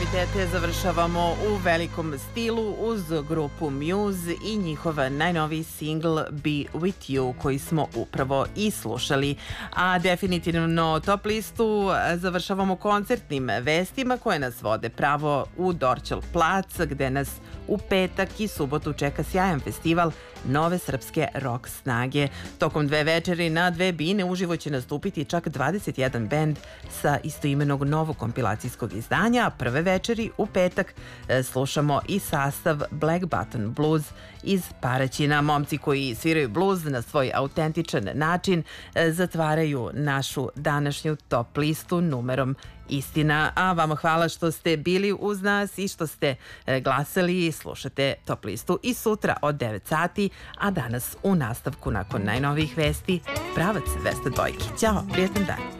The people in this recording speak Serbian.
novitete završavamo u velikom stilu uz grupu Muse i njihov najnoviji singl Be With You koji smo upravo i slušali. A definitivno top listu završavamo koncertnim vestima koje nas vode pravo u Dorćol plac gde nas u petak i subotu čeka sjajan festival nove srpske rock snage. Tokom 2 večeri na 2 bine uživo će nastupiti čak 21 bend sa istoimenog novog kompilacijskog izdanja, a prve večeri u petak slušamo i sastav Black Button Blues iz Paraćina. Momci koji sviraju blues na svoj autentičan način zatvaraju našu današnju top listu numerom Istina. A vama hvala što ste bili uz nas i što ste glasali i slušate top listu i sutra od 9 sati, a danas u nastavku nakon najnovijih vesti pravac Vesta dvojke. Ćao, prijetan dan.